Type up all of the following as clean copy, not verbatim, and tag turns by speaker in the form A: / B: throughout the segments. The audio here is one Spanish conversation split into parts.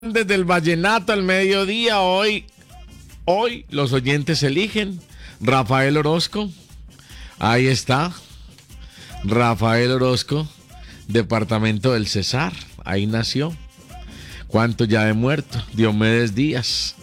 A: Desde el vallenato al mediodía, hoy los oyentes eligen Rafael Orozco. Ahí está, Rafael Orozco, departamento del Cesar, ahí nació. ¿Cuánto ya de muerto? Diomedes Díaz.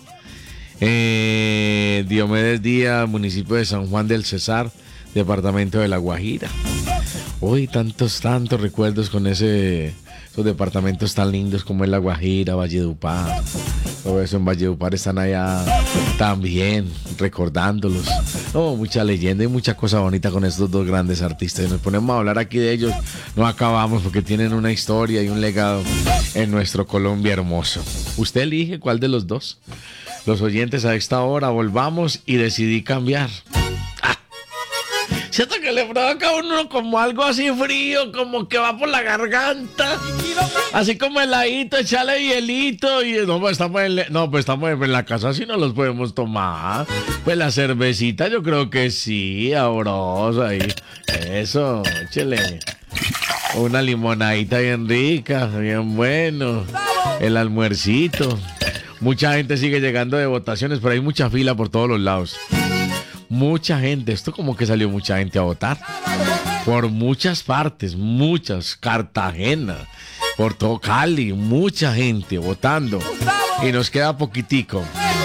A: Diomedes Díaz, municipio de San Juan del Cesar, departamento de La Guajira. Hoy tantos recuerdos con esos departamentos tan lindos como es La Guajira, Valledupar. Todo eso en Valledupar están allá también recordándolos. No, mucha leyenda y mucha cosa bonita con estos dos grandes artistas. Si nos ponemos a hablar aquí de ellos, no acabamos porque tienen una historia y un legado en nuestro Colombia hermoso. Usted elige cuál de los dos. Los oyentes a esta hora, volvamos y decidí cambiar. Siento que le provoca a uno como algo así frío, como que va por la garganta. Así como heladito, echarle hielito. Y pues estamos en la casa, si no los podemos tomar. Pues la cervecita yo creo que sí, sabrosa ahí. Eso, échele una limonadita bien rica, bien bueno. El almuercito. Mucha gente sigue llegando de votaciones, pero hay mucha fila por todos los lados. Mucha gente, esto como que salió mucha gente a votar. Por muchas partes, muchas. Cartagena, por todo Cali, mucha gente votando. Y nos queda poquitico.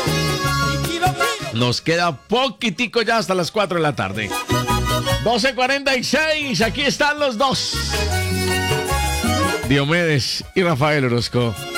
A: Nos queda poquitico ya hasta las 4 de la tarde. 12:46, aquí están los dos. Diomedes y Rafael Orozco.